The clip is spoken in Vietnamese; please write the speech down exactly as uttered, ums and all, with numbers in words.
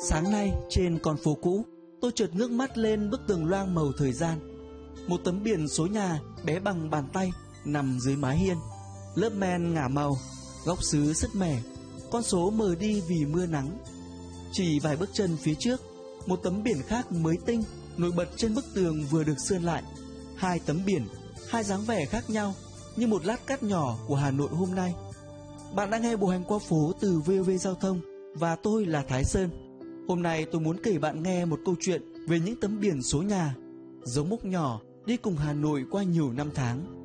Sáng nay trên con phố cũ, tôi chợt ngước mắt lên bức tường loang màu thời gian. Một tấm biển số nhà bé bằng bàn tay nằm dưới mái hiên. Lớp men ngả màu, góc xứ sứt mẻ, con số mờ đi vì mưa nắng. Chỉ vài bước chân phía trước, một tấm biển khác mới tinh nổi bật trên bức tường vừa được sơn lại. Hai tấm biển, hai dáng vẻ khác nhau, như một lát cắt nhỏ của Hà Nội hôm nay. Bạn đang nghe Bộ Hành Qua Phố từ vê o vê Giao thông và tôi là Thái Sơn. Hôm nay tôi muốn kể bạn nghe một câu chuyện về những tấm biển số nhà, dấu mốc nhỏ đi cùng Hà Nội qua nhiều năm tháng.